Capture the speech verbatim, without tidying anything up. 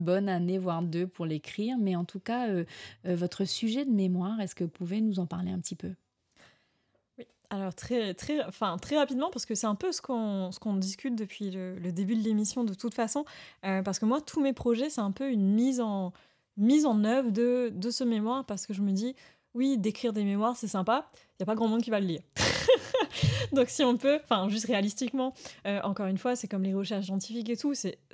bonne année, voire deux pour l'écrire. Mais en tout cas, heu heu, votre sujet de mémoire, est-ce que vous pouvez nous en parler un petit peu? Oui, alors très très enfin, très rapidement parce que c'est un peu ce qu'on ce qu'on discute depuis le le début de l'émission de toute façon, heu, parce que moi tous mes projets, c'est un peu une mise en mise en œuvre de de ce mémoire parce que je me dis: «Oui, d'écrire des mémoires, c'est sympa, il y a pas grand monde qui va le lire». Donc si on peut enfin juste réalistiquement, heu, encore une fois, c'est comme les recherches scientifiques et tout, c'est